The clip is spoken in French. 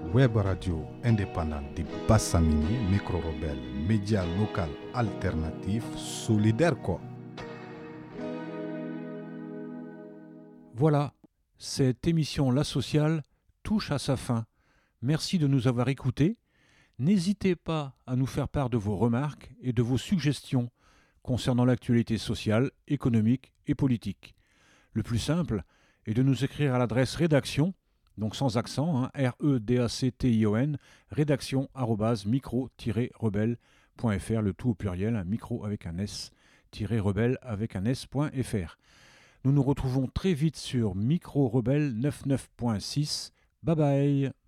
Web radio indépendante de Bassamini, micro-rebelle, média local alternatif, solidaire quoi. Voilà, cette émission La Sociale touche à sa fin. Merci de nous avoir écoutés. N'hésitez pas à nous faire part de vos remarques et de vos suggestions concernant l'actualité sociale, économique et politique. Le plus simple est de nous écrire à l'adresse rédaction, donc sans accent, REDACTION, rédaction @micro-rebelle.fr, le tout au pluriel, micro avec un S, rebelle avec un S.fr. Nous nous retrouvons très vite sur Micro Rebelle 99.6. Bye bye.